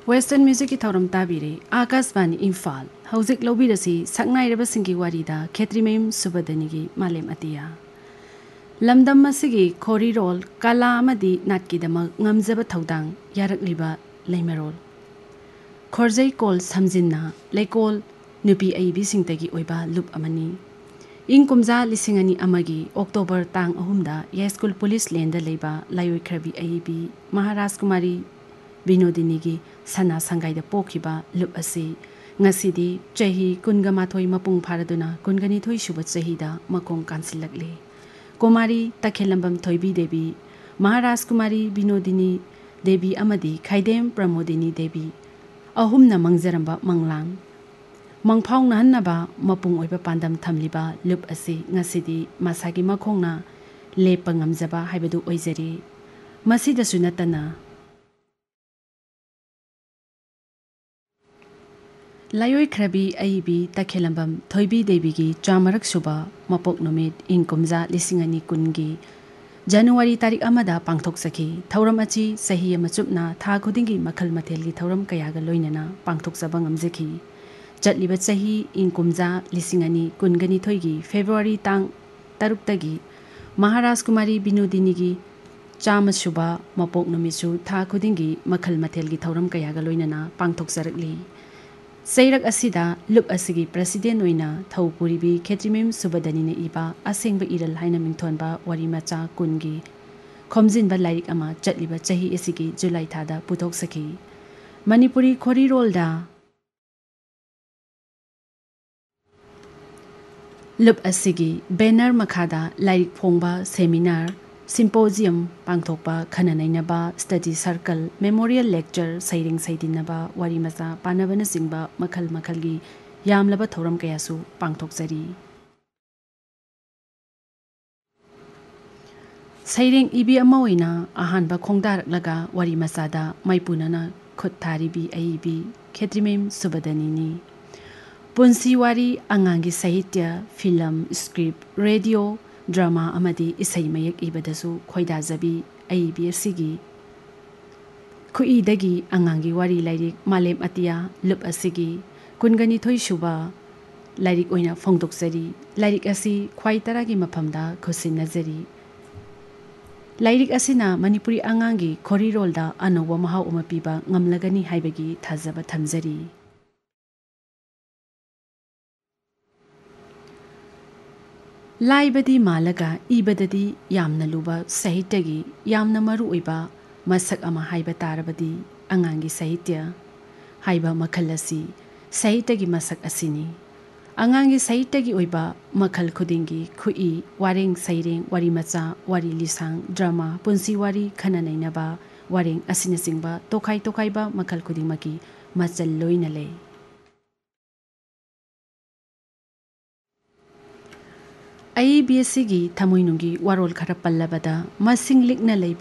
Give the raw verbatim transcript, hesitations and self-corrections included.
Western Music की थौरम ताबीरे आकाशवाणी इम्फाल हौजिक लौबीरसी सक्नाइरबसिंगी वारीदा खेत्रीमेम सुबदनीगी मालेम अतिया लमदम मसिगी खोरीरोल कला अमदी नाटकीदमक ngamjaba थौदांग यारकलिबा लेमरोल खोरजै कोल समजिन्ना लेकोल नुपी अइबीसिंगतगी ओइबा loop अमनी इंग कुमजा लिसिंगनी अमगी अक्टोबर तांग अहुमदा यास्कुल पुलिस लेंदा लेबा लायोइख्रबी अइबी महाराज कुमारी बिनोदिनीगी सना संगाइदा पोखिबा लुप असी ngасidi chahi kunga mathoi mapung pharaduna kungani thoi suba chahida makong kansilakle kumari takhelambam thoibi devi maharaj kumari binodini devi amadi khaidem pramodini devi ahumna mangjaramba manglang mangphau nahanaba mapung oiba pandam thamliba lup asi ngasidi masagi makhongna lepa ngamjaba haibadu oijari masida sunatana लायोई ख्रबी अइबी तखेलंबम Thoibi देवीगी चामरक सुबा मपोक नुमित इंग कुमजा लिसिंगनी कुनगी जनवरी तारीख अमदा पांगथोक सखी थौरम अची सही अमा चुपना था खुदिंगी मखल मथेलगी थौरम कयागा लोइनना पांगथोक सबा ngamjaki चटलिबा सही इंग कुमजा लिसिंगनी कुनगनी थोइगी फेब्रुआरी तांग तरुक तगी महाराज कुमारी बिनोदिनीगी चाम सुबा मपोक नुमिसु था खुदिंगी मखल मथेलगी थौरम कयागा लोइनना पांगथोक सरकली सैरक असिदा लुप असिगी प्रेसिडेंट ओइना थौपुरीबी खेत्रीमेम सुबदनीने इबा असेंगबा इरल हाइना मिंथोनबा वारी मचा कुनगी खोमजिनबा लाइक अमा चटलिबा चही असिगी जुलाई थादा पुथोक सखी Manipuri खोरीरोलदा loop असिगी banner मखादा like फोंबा seminar symposium पांगथोकबा खननैनबा study circle memorial lecture सैरिंग सैदिनबा वारी मचा पानबन सिंगबा मखल मखलगी यामलबा थौरम कयासु पांगथोकजरी सैरिंग इबी अमा ओइना अहानबा खोंदारकलगा वारी मचादा मैपुनना खुद थारीबी अइबी खेत्रीमेम सुबदनीनी पुंसी वारी अंगांगी साहित्य फिल्म स्क्रिप्ट रेडियो ड्रामा अमदी इसै मयक इबदसु खोइदाजबी अइबी असिगी खुइदगी अंगांगी वारी लाइरिक मालेम अतिया लुप असिगी कुनगनी थोइ सुबा लाइरिक ओइना फोंदोकजरी लाइरिक असि ख्वाइ तरागी मफमदा खुसिनजरी लाइरिक असिना मणिपुरी अंगांगी खोरीरोलदा अनौबा महाउ अमा पिबा ngamlagani हाइबगी थाजबा थमजरी लाइबदी मालगा इबददी यामना लुबा साहित्यगी यामना मरु ओइबा मसक अमा हाइबा तारबदी अंगांगी साहित्य हाइबा मखल असि साहित्यगी मसक असिनी अंगांगी साहित्यगी ओइबा मखल खुदिंगी खुई वारेंग सैरेंग वारी मचा वारी लिसांग ड्रामा पुंसी वारी खननैनबा वारेंग असिनसिंगबा तोखाइ तोखाइबा मखल खुदिंगमकी मचल लोइना ले आई बीएससी की थमोइनुंगी वारोल खरा पल्लबदा मसिंग लिखना लेब